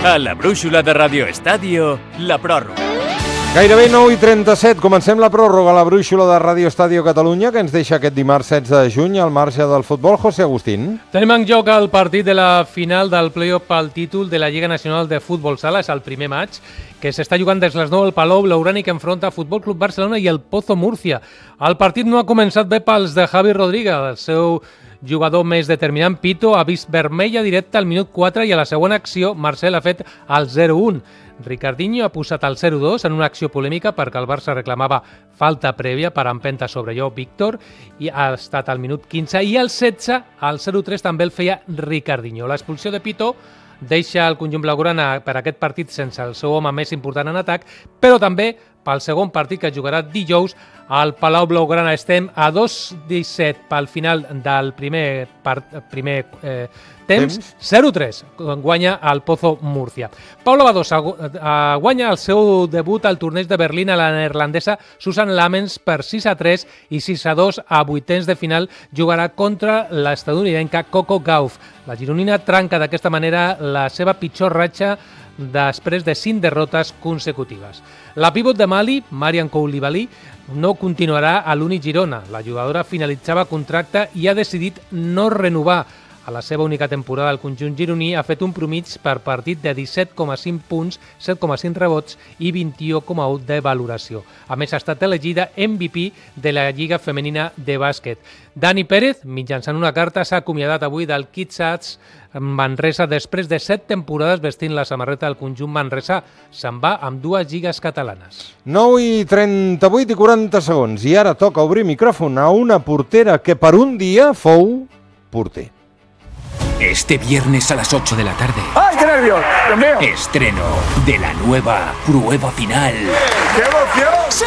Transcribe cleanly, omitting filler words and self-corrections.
A la brúixola de Radio Estadio, la pròrroga. Gairebé 9:37, comencem la pròrroga a la brúixola de Radio Estadio Catalunya, que ens deixa aquest dimarts 16 de juny al marge del futbol. José Agustín. Tenim en joc el partit de la final del play-off pel títol de la Lliga Nacional de Futbol Sala, és el primer maig, que s'està jugant des de les 9 al Palau Blaugrana i que enfronta Futbol Club Barcelona i el Pozo Múrcia. El partit no ha començat bé pels de Javi Rodríguez, el seu jugador més determinant, Pito, ha vist vermella directa al minut 4 i a la següent acció Marcel ha fet el 0-1. Ricardinho ha posat el 0-2 en una acció polèmica perquè el Barça reclamava falta prèvia per empenta sobre Joao Víctor i ha estat al minut 15 i al 16, al 0-3 també el feia Ricardinho. L'expulsió de Pito deixa el conjunt blaugrana per aquest partit sense el seu home més important en atac, però també pel segon partit que jugarà dijous al Palau Blaugrana. Estem a 2:17 pel final del primer temps, 0-3 guanya el Pozo Múrcia. Paula Badosa guanya el seu debut al torneig de Berlín a la neerlandesa Susan Lamens per 6-3 i 6-2 a vuitens de final jugarà contra l'estadounidenca Coco Gauff. La gironina trenca d'aquesta manera la seva pitjor ratxa després de 5 derrotes consecutives. La pivot de Mali, Mariam Koulibaly, no continuarà a l'Uni Girona. La jugadora finalitzava contracte i ha decidit no renovar. A la seva única temporada al conjunt gironí ha fet un promig per partit de 17,5 punts, 7,5 rebots i 21,1 de valoració. A més, ha estat elegida MVP de la Lliga Femenina de Bàsquet. Dani Pérez, mitjançant una carta, s'ha acomiadat avui del Kitsats Manresa després de 7 temporades vestint la samarreta del conjunt manresà. Se'n va amb 2 lligues catalanes. 9:38 i 40 segons. I ara toca obrir micròfon a una portera que per un dia fou porter. Este viernes a las 8 de la tarde. ¡Ay, qué nervios! ¡Dios mío! Estreno de la nueva prueba final. ¡Qué emoción!